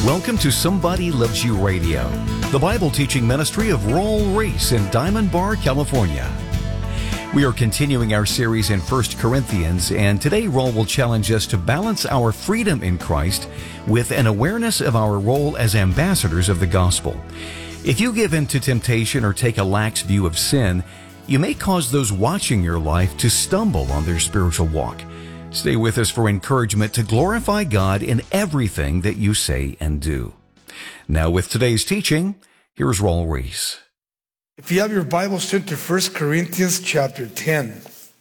Welcome to Somebody Loves You Radio, the Bible teaching ministry of Roll Reese in Diamond Bar, California. We are continuing our series in 1 Corinthians, and today Roll will challenge us to balance our freedom in Christ with an awareness of our role as ambassadors of the gospel. If you give in to temptation or take a lax view of sin, you may cause those watching your life to stumble on their spiritual walk. Stay with us for encouragement to glorify God in everything that you say and do. Now with today's teaching, here's Roll Reese. If you have your Bibles, turn to 1 Corinthians chapter 10.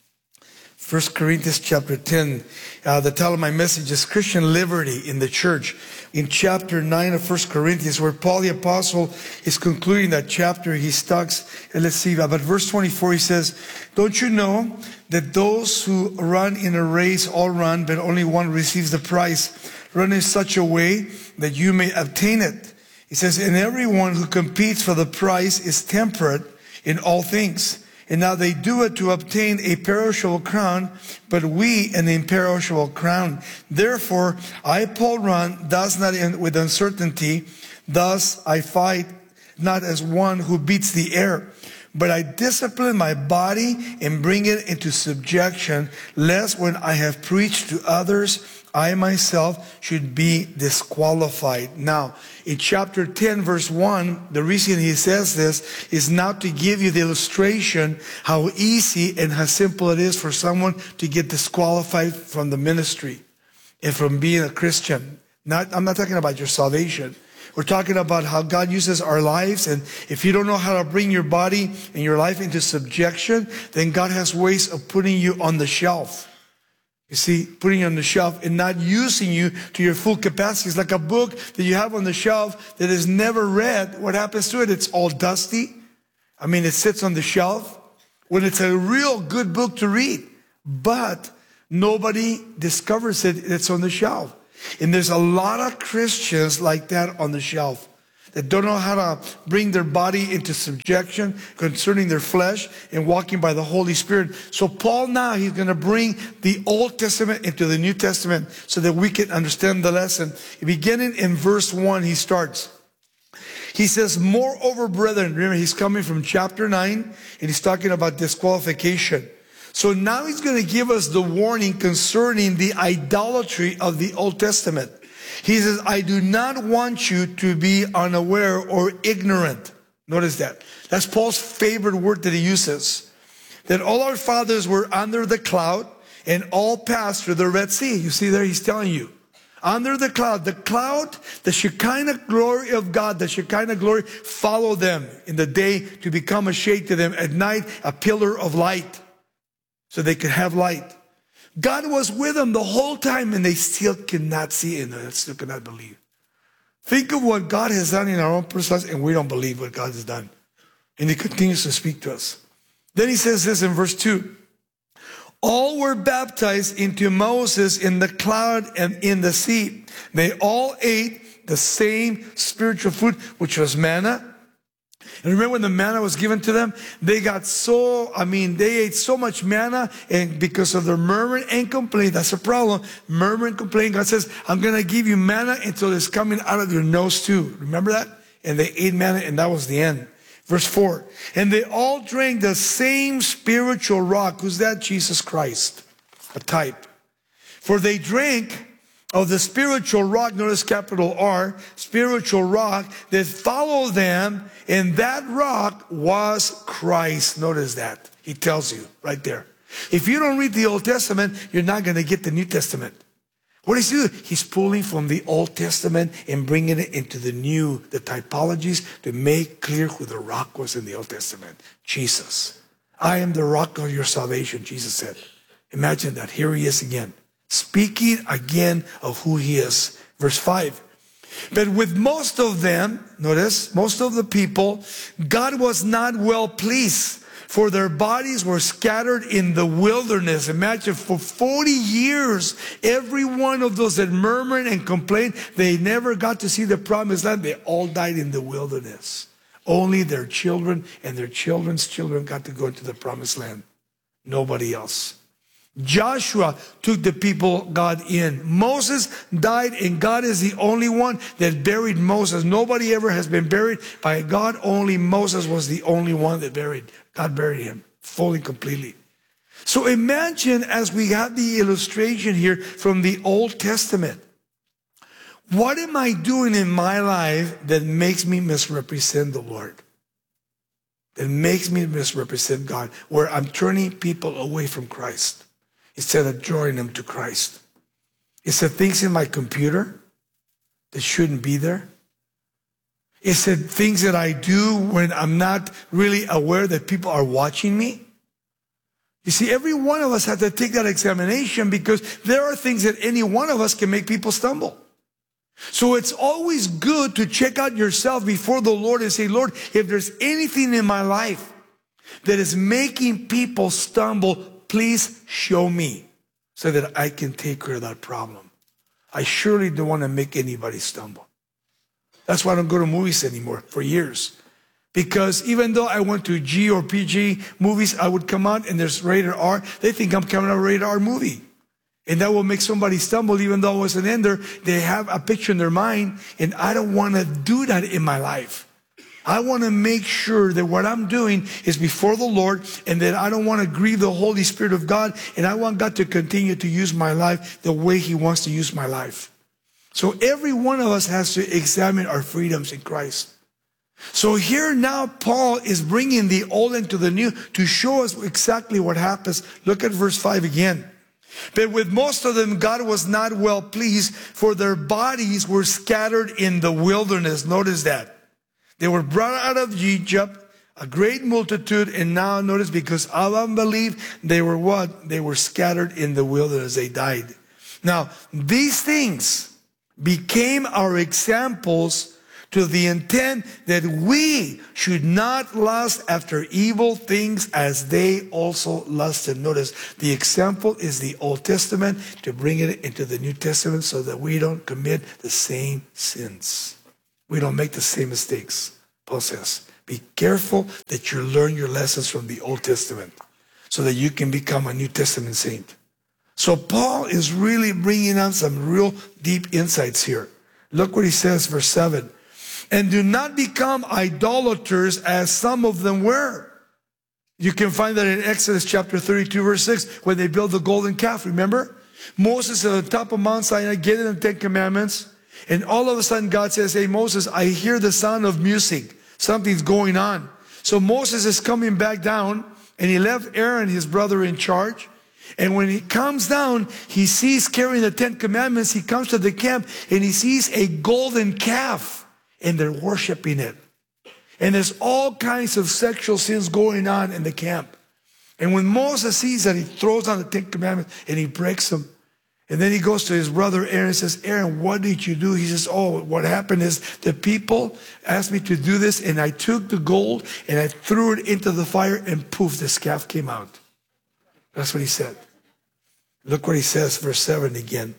1 Corinthians chapter 10. The title of my message is Christian Liberty in the Church. In chapter 9 of 1 Corinthians, where Paul the Apostle is concluding that chapter, he talks, and let's see, but verse 24, he says, "Don't you know that those who run in a race all run, but only one receives the prize? Run in such a way that you may obtain it." He says, "And everyone who competes for the prize is temperate in all things. And now they do it to obtain a perishable crown, but we an imperishable crown. Therefore, I, Paul, run, thus not with uncertainty. Thus I fight, not as one who beats the air. But I discipline my body and bring it into subjection, lest when I have preached to others, I myself should be disqualified." Now, in chapter 10, verse 1, the reason he says this is now to give you the illustration how easy and how simple it is for someone to get disqualified from the ministry and from being a Christian. I'm not talking about your salvation. We're talking about how God uses our lives, and if you don't know how to bring your body and your life into subjection, then God has ways of putting you on the shelf. You see, putting you on the shelf and not using you to your full capacity. It's like a book that you have on the shelf that is never read. What happens to it? It's all dusty. It sits on the shelf when it's a real good book to read, but nobody discovers it. It's on the shelf. And there's a lot of Christians like that on the shelf that don't know how to bring their body into subjection concerning their flesh and walking by the Holy Spirit. So Paul now, he's going to bring the Old Testament into the New Testament so that we can understand the lesson. Beginning in verse 1, he starts. He says, "Moreover, brethren," remember he's coming from chapter 9 and he's talking about disqualification. So now he's going to give us the warning concerning the idolatry of the Old Testament. He says, "I do not want you to be unaware or ignorant." Notice that. That's Paul's favorite word that he uses. "That all our fathers were under the cloud and all passed through the Red Sea." You see there, he's telling you. Under the cloud, the Shekinah glory of God, the Shekinah glory followed them in the day to become a shade to them. At night, a pillar of light. So they could have light. God was with them the whole time, and they still cannot see and they still cannot believe. Think of what God has done in our own personal lives, and we don't believe what God has done. And he continues to speak to us. Then he says this in verse 2. "All were baptized into Moses in the cloud and in the sea. They all ate the same spiritual food, which was manna." And remember when the manna was given to them, they ate so much manna, and because of their murmuring and complaining, that's a problem. Murmur and complain. God says, "I'm going to give you manna until it's coming out of your nose too." Remember that? And they ate manna, and that was the end. Verse 4, "And they all drank the same spiritual rock." Who's that? Jesus Christ, a type. "For they drank of the spiritual rock," notice capital R, spiritual rock that followed them, and that rock was Christ. Notice that. He tells you right there. If you don't read the Old Testament, you're not going to get the New Testament. What is he doing? He's pulling from the Old Testament and bringing it into the New, the typologies, to make clear who the rock was in the Old Testament. Jesus. "I am the rock of your salvation," Jesus said. Imagine that. Here he is again, speaking again of who he is. Verse 5. "But with most of them," notice, most of the people, "God was not well pleased, for their bodies were scattered in the wilderness." Imagine, for 40 years, every one of those that murmured and complained, they never got to see the promised land. They all died in the wilderness. Only their children and their children's children got to go into the promised land. Nobody else. Joshua took the people God in. Moses died, and God is the only one that buried Moses. Nobody ever has been buried by God. Only Moses was the only one that God buried him fully, completely. So imagine, as we have the illustration here from the Old Testament, what am I doing in my life that makes me misrepresent the Lord? That makes me misrepresent God, where I'm turning people away from Christ instead of drawing them to Christ? Is it things in my computer that shouldn't be there? Is it things that I do when I'm not really aware that people are watching me? You see, every one of us has to take that examination, because there are things that any one of us can make people stumble. So it's always good to check out yourself before the Lord and say, Lord, if there's anything in my life that is making people stumble, please show me so that I can take care of that problem. I surely don't want to make anybody stumble. That's why I don't go to movies anymore for years. Because even though I went to G or PG movies, I would come out and there's rated R. They think I'm coming out of a rated R movie. And that will make somebody stumble, even though it was an ender. They have a picture in their mind, and I don't want to do that in my life. I want to make sure that what I'm doing is before the Lord, and that I don't want to grieve the Holy Spirit of God, and I want God to continue to use my life the way He wants to use my life. So every one of us has to examine our freedoms in Christ. So here now Paul is bringing the old into the new to show us exactly what happens. Look at verse 5 again. But with most of them, God was not well pleased, for their bodies were scattered in the wilderness. Notice that. They were brought out of Egypt, a great multitude, and now notice, because of unbelief, they were what? They were scattered in the wilderness. They died. Now, these things became our examples to the intent that we should not lust after evil things as they also lusted. Notice, the example is the Old Testament, to bring it into the New Testament so that we don't commit the same sins. We don't make the same mistakes. Paul says, be careful that you learn your lessons from the Old Testament so that you can become a New Testament saint. So Paul is really bringing out some real deep insights here. Look what he says, verse 7. And do not become idolaters as some of them were. You can find that in Exodus chapter 32, verse 6, when they built the golden calf. Remember? Moses at the top of Mount Sinai getting the 10 Commandments. And all of a sudden God says, hey, Moses, I hear the sound of music. Something's going on. So Moses is coming back down, and he left Aaron, his brother, in charge. And when he comes down, he sees carrying the 10 Commandments. He comes to the camp, and he sees a golden calf. And they're worshiping it. And there's all kinds of sexual sins going on in the camp. And when Moses sees that, he throws on the 10 Commandments and he breaks them. And then he goes to his brother Aaron and says, Aaron, what did you do? He says, oh, what happened is the people asked me to do this, and I took the gold and I threw it into the fire, and poof, this calf came out. That's what he said. Look what he says, verse 7 again.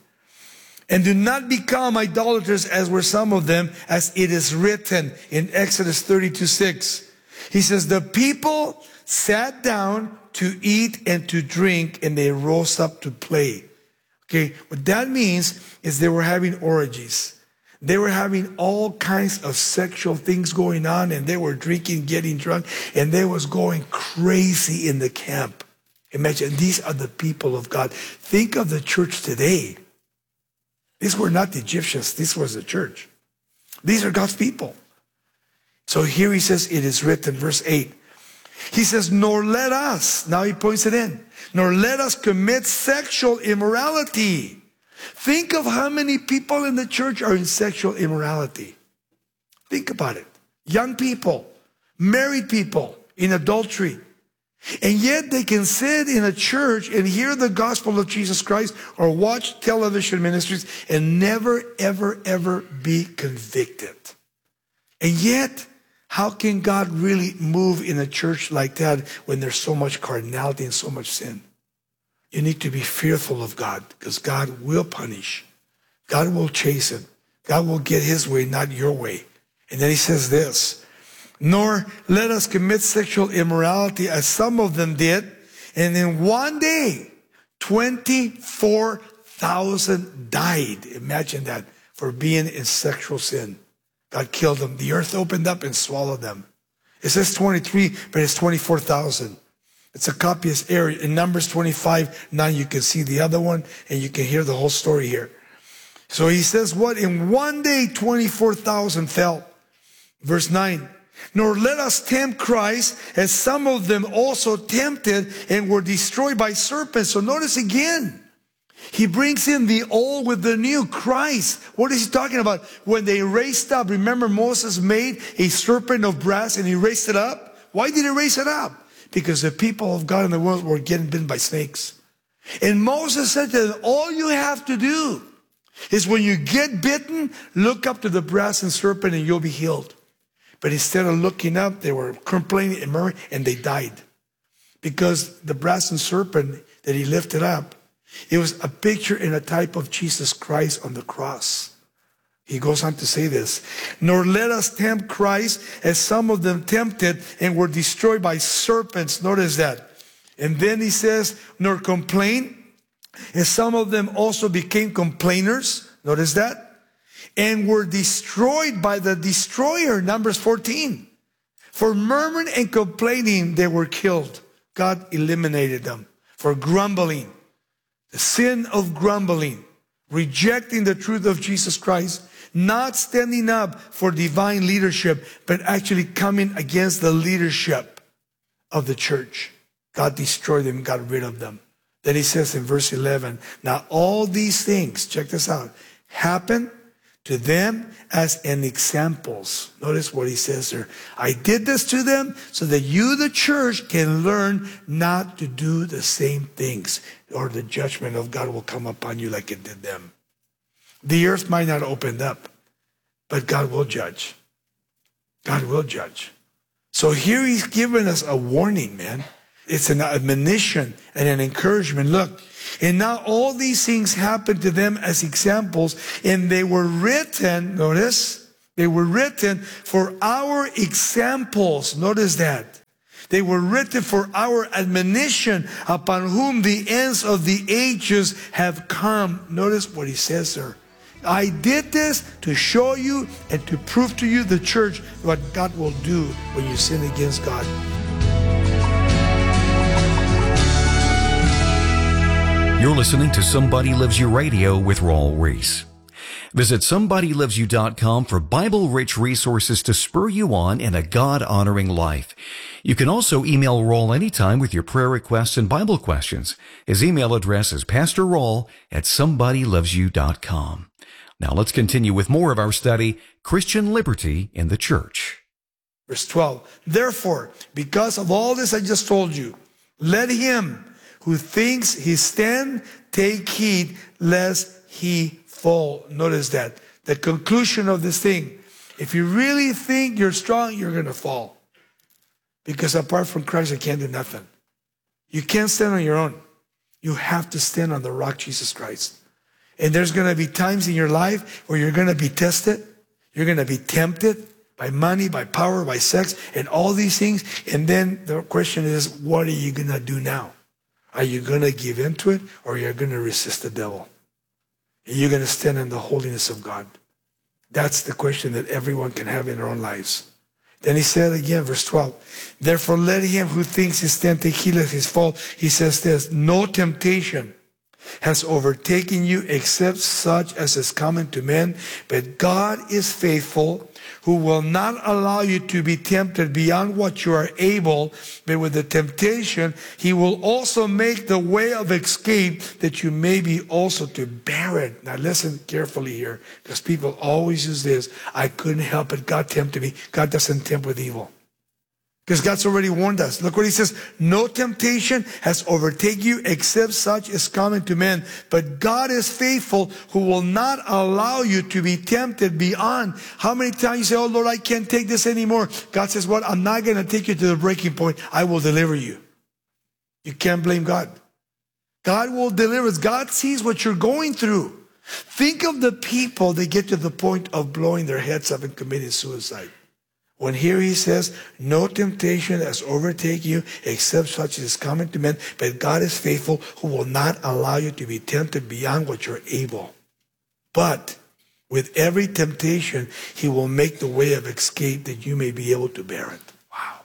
And do not become idolaters as were some of them, as it is written in Exodus 32:6. He says, the people sat down to eat and to drink, and they rose up to play. Okay, what that means is they were having orgies. They were having all kinds of sexual things going on, and they were drinking, getting drunk, and they was going crazy in the camp. Imagine, these are the people of God. Think of the church today. These were not the Egyptians. This was the church. These are God's people. So here he says, it is written, verse 8. He says, nor let us, now he points it in, nor let us commit sexual immorality. Think of how many people in the church are in sexual immorality. Think about it. Young people, married people in adultery. And yet they can sit in a church and hear the gospel of Jesus Christ or watch television ministries and never, ever, ever be convicted. And yet, how can God really move in a church like that when there's so much carnality and so much sin? You need to be fearful of God, because God will punish. God will chasten. God will get his way, not your way. And then he says this, nor let us commit sexual immorality as some of them did, and in one day 24,000 died. Imagine that, for being in sexual sin. God killed them. The earth opened up and swallowed them. It says 23, but it's 24,000. It's a copyist error. In Numbers 25:9, you can see the other one, and you can hear the whole story here. So he says what? In one day, 24,000 fell. Verse 9. Nor let us tempt Christ, as some of them also tempted and were destroyed by serpents. So notice again, he brings in the old with the new. Christ. What is he talking about? When they raised up, remember Moses made a serpent of brass and he raised it up? Why did he raise it up? Because the people of God in the world were getting bitten by snakes. And Moses said to them, all you have to do is when you get bitten, look up to the brass and serpent and you'll be healed. But instead of looking up, they were complaining and murmuring, and they died. Because the brass and serpent that he lifted up, it was a picture and a type of Jesus Christ on the cross. He goes on to say this, nor let us tempt Christ, as some of them tempted and were destroyed by serpents. Notice that. And then he says, nor complain, as some of them also became complainers. Notice that. And were destroyed by the destroyer. Numbers 14. For murmuring and complaining, they were killed. God eliminated them. For grumbling, the sin of grumbling, rejecting the truth of Jesus Christ, not standing up for divine leadership, but actually coming against the leadership of the church. God destroyed them, got rid of them. Then he says in verse 11, now all these things, check this out, happen to them as an examples. Notice what he says there. I did this to them so that you, the church, can learn not to do the same things, or the judgment of God will come upon you like it did them. The earth might not open up, but God will judge. God will judge. So here he's giving us a warning, man. It's an admonition and an encouragement. Look, and now all these things happened to them as examples, and they were written, notice, they were written for our examples. Notice that. They were written for our admonition, upon whom the ends of the ages have come. Notice what he says there. I did this to show you and to prove to you, the church, what God will do when you sin against God. You're listening to Somebody Loves You Radio with Raul Ries. Visit SomebodyLovesYou.com for Bible-rich resources to spur you on in a God-honoring life. You can also email Raul anytime with your prayer requests and Bible questions. His email address is PastorRaul@SomebodyLovesYou.com. Now let's continue with more of our study, Christian Liberty in the Church. Verse 12, therefore, because of all this I just told you, let him who thinks he stand take heed lest he fall. Notice that. The conclusion of this thing. If you really think you're strong, you're going to fall. Because apart from Christ, you can't do nothing. You can't stand on your own. You have to stand on the rock, Jesus Christ. And there's going to be times in your life where you're going to be tested. You're going to be tempted by money, by power, by sex, and all these things. And then the question is, what are you going to do now? Are you going to give in to it, or are you going to resist the devil? Are you going to stand in the holiness of God? That's the question that everyone can have in their own lives. Then he said again, verse 12, therefore let him who thinks he stands take heed lest he fall. He says this, no temptation has overtaken you except such as is common to men, but God is faithful, who will not allow you to be tempted beyond what you are able, but with the temptation, he will also make the way of escape that you may be also to bear it. Now listen carefully here, because people always use this, I couldn't help it, God tempted me. God doesn't tempt with evil. Because God's already warned us. Look what he says. No temptation has overtaken you except such is common to men. But God is faithful, who will not allow you to be tempted beyond. How many times you say, oh Lord, I can't take this anymore. God says, what? I'm not going to take you to the breaking point. I will deliver you. You can't blame God. God will deliver us. God sees what you're going through. Think of the people that get to the point of blowing their heads up and committing suicide. When here he says, no temptation has overtaken you except such as is common to men, but God is faithful, who will not allow you to be tempted beyond what you're able. But with every temptation, he will make the way of escape that you may be able to bear it. Wow.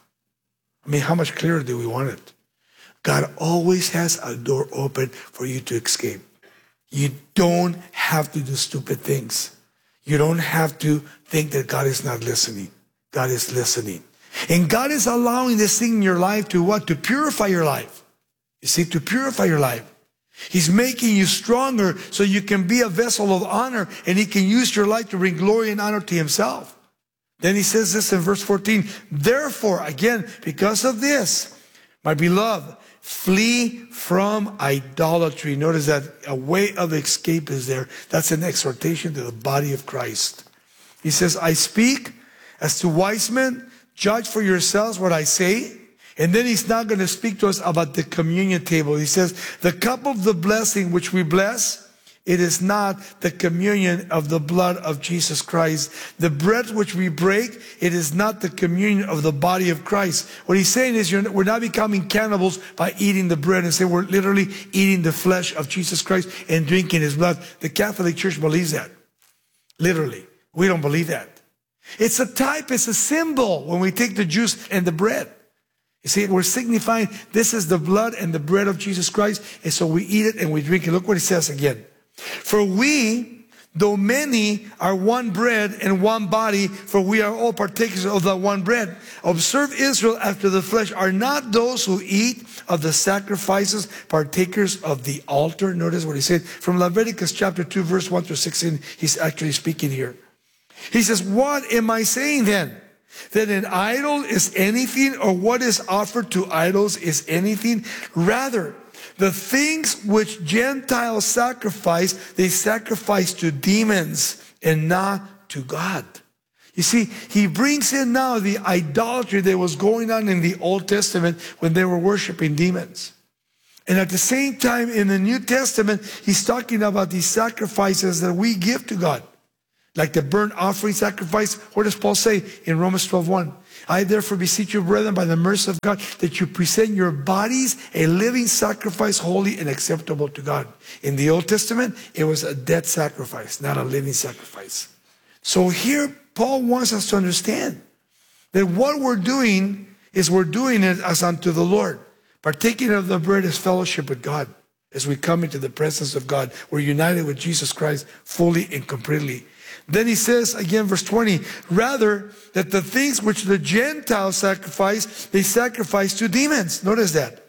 I mean, how much clearer do we want it? God always has a door open for you to escape. You don't have to do stupid things. You don't have to think that God is not listening. God is listening. And God is allowing this thing in your life to what? To purify your life. You see, to purify your life. He's making you stronger so you can be a vessel of honor, and he can use your life to bring glory and honor to himself. Then he says this in verse 14. Therefore, again, because of this, my beloved, flee from idolatry. Notice that a way of escape is there. That's an exhortation to the body of Christ. He says, I speak as to wise men, judge for yourselves what I say. And then he's not going to speak to us about the communion table. He says, the cup of the blessing which we bless, it is not the communion of the blood of Jesus Christ. The bread which we break, it is not the communion of the body of Christ. What he's saying is we're not becoming cannibals by eating the bread and say we're literally eating the flesh of Jesus Christ and drinking his blood. The Catholic Church believes that. Literally. We don't believe that. It's a type, it's a symbol when we take the juice and the bread. You see, we're signifying this is the blood and the bread of Jesus Christ, and so we eat it and we drink it. Look what it says again. For we, though many, are one bread and one body, for we are all partakers of the one bread. Observe Israel after the flesh are not those who eat of the sacrifices, partakers of the altar. Notice what he said from Leviticus chapter 2, verse 1 to 16. He's actually speaking here. He says, what am I saying then? That an idol is anything, or what is offered to idols is anything? Rather, the things which Gentiles sacrifice, they sacrifice to demons and not to God. You see, he brings in now the idolatry that was going on in the Old Testament when they were worshiping demons. And at the same time, in the New Testament, he's talking about these sacrifices that we give to God. Like the burnt offering sacrifice. What does Paul say in Romans 12:1? I therefore beseech you, brethren, by the mercy of God, that you present your bodies a living sacrifice, holy and acceptable to God. In the Old Testament, it was a dead sacrifice, not a living sacrifice. So here, Paul wants us to understand that what we're doing is we're doing it as unto the Lord. Partaking of the bread is fellowship with God. As we come into the presence of God, we're united with Jesus Christ fully and completely. Then he says, again, verse 20, rather, that the things which the Gentiles sacrifice, they sacrifice to demons. Notice that.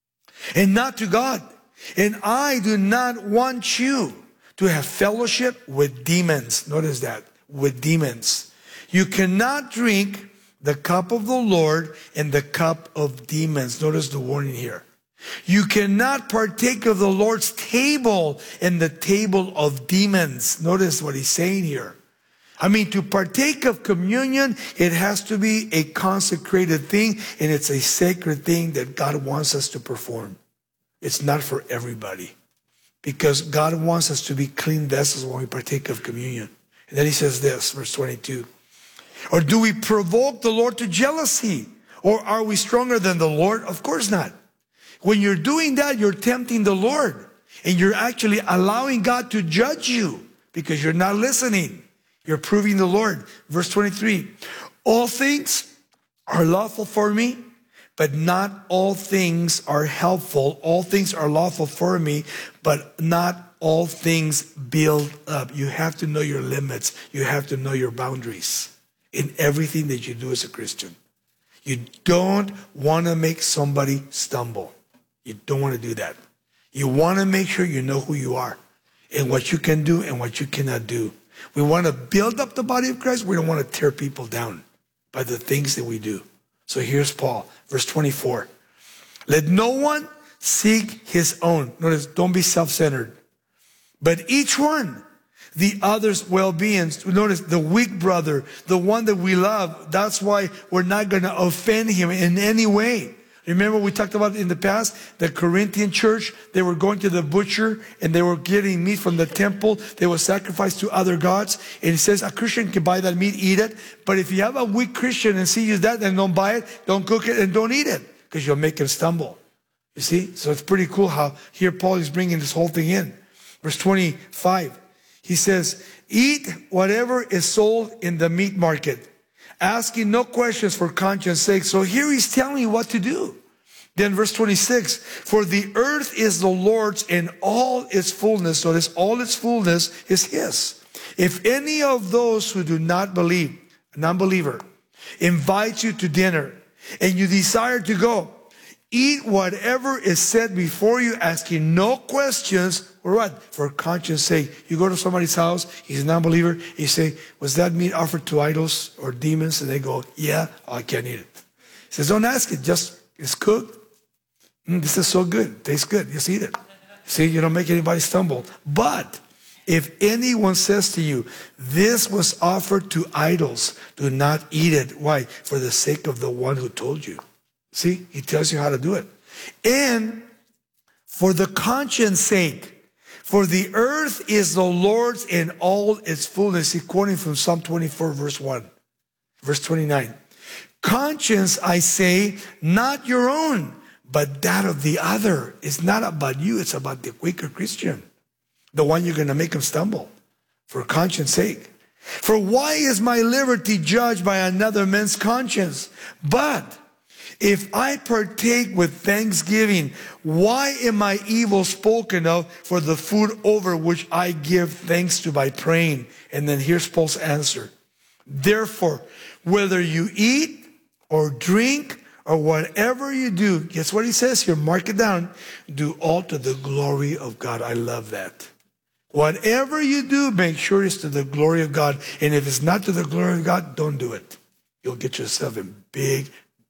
And not to God. And I do not want you to have fellowship with demons. Notice that. With demons. You cannot drink the cup of the Lord and the cup of demons. Notice the warning here. You cannot partake of the Lord's table and the table of demons. Notice what he's saying here. I mean, to partake of communion, it has to be a consecrated thing, and it's a sacred thing that God wants us to perform. It's not for everybody, because God wants us to be clean vessels when we partake of communion. And then he says this, verse 22. Or do we provoke the Lord to jealousy? Or are we stronger than the Lord? Of course not. When you're doing that, you're tempting the Lord. And you're actually allowing God to judge you because you're not listening. You're proving the Lord. Verse 23. All things are lawful for me, but not all things are helpful. All things are lawful for me, but not all things build up. You have to know your limits. You have to know your boundaries in everything that you do as a Christian. You don't want to make somebody stumble. You don't want to do that. You want to make sure you know who you are and what you can do and what you cannot do. We want to build up the body of Christ. We don't want to tear people down by the things that we do. So here's Paul, verse 24. Let no one seek his own. Notice, don't be self-centered. But each one, the other's well-being. Notice, the weak brother, the one that we love. That's why we're not going to offend him in any way. Remember we talked about in the past, the Corinthian church, they were going to the butcher and they were getting meat from the temple. They were sacrificed to other gods. And it says a Christian can buy that meat, eat it. But if you have a weak Christian and see you that, then don't buy it, don't cook it, and don't eat it, because you'll make him stumble. You see? So it's pretty cool how here Paul is bringing this whole thing in. Verse 25, he says, eat whatever is sold in the meat market, asking no questions for conscience sake. So here he's telling you what to do. Then verse 26, for the earth is the Lord's and all its fullness. So this all its fullness is his. If any of those who do not believe, a non-believer, invites you to dinner and you desire to go, eat whatever is set before you, asking no questions. For what? For conscience sake. You go to somebody's house, he's a non-believer, you say, was that meat offered to idols or demons? And they go, yeah, oh, I can't eat it. He says, don't ask it, just, it's cooked. This is so good, tastes good, just eat it. See, you don't make anybody stumble. But if anyone says to you, this was offered to idols, do not eat it. Why? For the sake of the one who told you. See, he tells you how to do it. And for the conscience sake, for the earth is the Lord's in all its fullness. He's quoting from Psalm 24, verse 1. Verse 29. Conscience, I say, not your own, but that of the other. It's not about you, it's about the weaker Christian. The one you're going to make him stumble. For conscience sake. For why is my liberty judged by another man's conscience? But if I partake with thanksgiving, why am my evil spoken of for the food over which I give thanks to by praying? And then here's Paul's answer. Therefore, whether you eat or drink or whatever you do, guess what he says here? Mark it down. Do all to the glory of God. I love that. Whatever you do, make sure it's to the glory of God. And if it's not to the glory of God, don't do it. You'll get yourself in big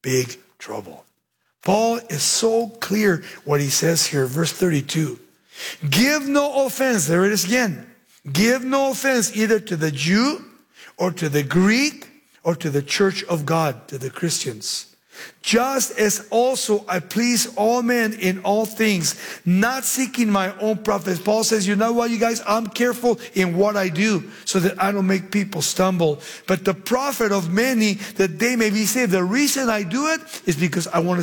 trouble. Paul is so clear what he says here, verse 32. Give no offense, there it is again. Give no offense either to the Jew or to the Greek or to the church of God, to the Christians. Just as also I please all men in all things, not seeking my own profit. Paul says, you know what, you guys, I'm careful in what I do so that I don't make people stumble. But the profit of many, that they may be saved. The reason I do it is because I want to